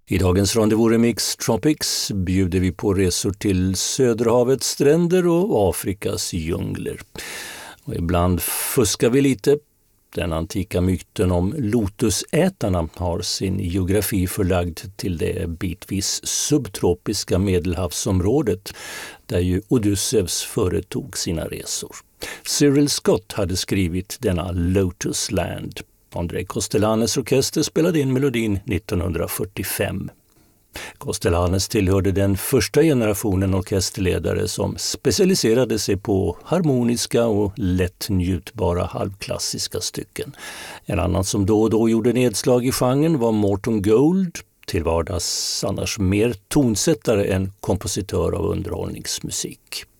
I dagens Rendezvous-remix Tropics bjuder vi på resor till Söderhavets stränder och Afrikas djungler. Och ibland fuskar vi lite. Den antika myten om lotusätarna har sin geografi förlagd till det bitvis subtropiska Medelhavsområdet där ju Odysseus företog sina resor. Cyril Scott hade skrivit denna Lotus Land. André Costellanes orkester spelade in melodin 1945. Costellanes tillhörde den första generationen orkesterledare som specialiserade sig på harmoniska och lätt njutbara halvklassiska stycken. En annan som då och då gjorde nedslag i genren var Morton Gold, till vardags annars mer tonsättare än kompositör av underhållningsmusik.